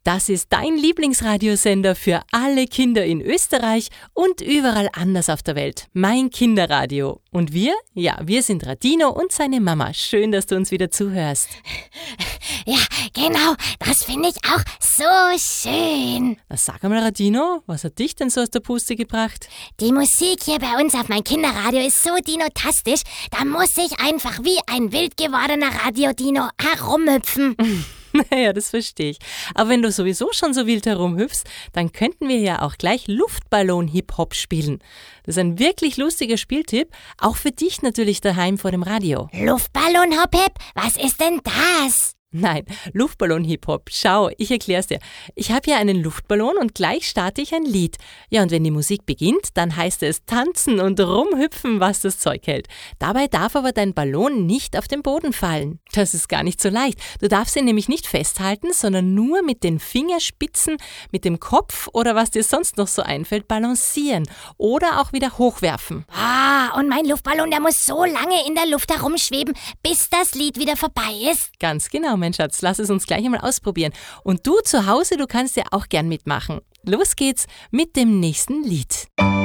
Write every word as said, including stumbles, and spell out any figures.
Das ist dein Lieblingsradiosender für alle Kinder in Österreich und überall anders auf der Welt. Mein Kinderradio. Und wir? Ja, wir sind Radino und seine Mama. Schön, dass du uns wieder zuhörst. Ja, genau. Das finde ich auch so schön. Na, sag einmal, Radino, was hat dich denn so aus der Puste gebracht? Die Musik hier bei uns auf mein Kinderradio ist so dinotastisch, da muss ich einfach wie ein wild gewordener Radiodino herumhüpfen. Naja, das verstehe ich. Aber wenn du sowieso schon so wild herumhüpfst, dann könnten wir ja auch gleich Luftballon-Hip-Hop spielen. Das ist ein wirklich lustiger Spieltipp, auch für dich natürlich daheim vor dem Radio. Luftballon-Hop-Hip? Was ist denn das? Nein, Luftballon-Hip-Hop. Schau, ich erklär's dir. Ich habe hier einen Luftballon und gleich starte ich ein Lied. Ja, und wenn die Musik beginnt, dann heißt es tanzen und rumhüpfen, was das Zeug hält. Dabei darf aber dein Ballon nicht auf den Boden fallen. Das ist gar nicht so leicht. Du darfst ihn nämlich nicht festhalten, sondern nur mit den Fingerspitzen, mit dem Kopf oder was dir sonst noch so einfällt, balancieren oder auch wieder hochwerfen. Ah, und mein Luftballon, der muss so lange in der Luft herumschweben, bis das Lied wieder vorbei ist. Ganz genau, mein Schatz. Lass es uns gleich einmal ausprobieren. Und du zu Hause, du kannst ja auch gern mitmachen. Los geht's mit dem nächsten Lied.